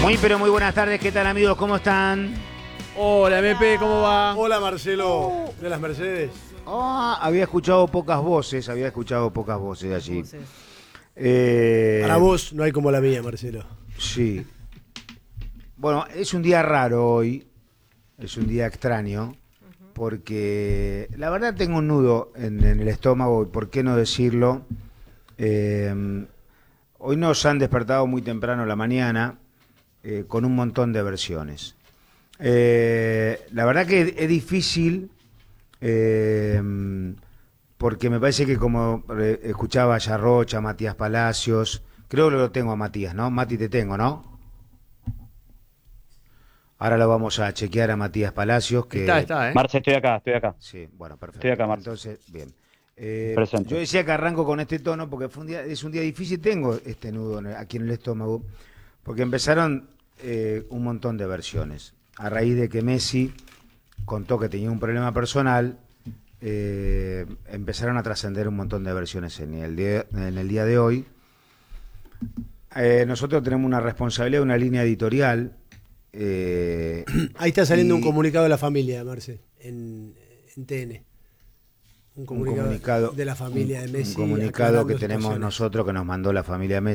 Muy pero muy buenas tardes, ¿qué tal amigos? ¿Cómo están? Hola MP, ¿cómo va? Hola Marcelo, de las Mercedes. Había escuchado pocas voces allí. Para vos no hay como la mía, Marcelo. Sí. Bueno, es un día raro hoy, es un día extraño, porque la verdad tengo un nudo en el estómago, ¿por qué no decirlo? Hoy nos han despertado muy temprano la mañana con un montón de versiones. La verdad que es difícil porque me parece que como escuchaba a Yarrocha, a Matías Palacios, creo que lo tengo a Matías, ¿no? Mati, te tengo, ¿no? Ahora lo vamos a chequear a Matías Palacios. Que... Está, ¿eh? Marce, estoy acá. Sí, bueno, perfecto. Estoy acá, Marce. Entonces, bien. Presente. Yo decía que arranco con este tono porque es un día difícil, tengo este nudo aquí en el estómago, porque empezaron un montón de versiones. A raíz de que Messi contó que tenía un problema personal, empezaron a trascender un montón de versiones en el día de hoy. Nosotros tenemos una responsabilidad, una línea editorial. Ahí está saliendo un comunicado de la familia, Marce, en TN. Un comunicado de la familia de Messi. Un comunicado que tenemos nosotros, que nos mandó la familia de Messi.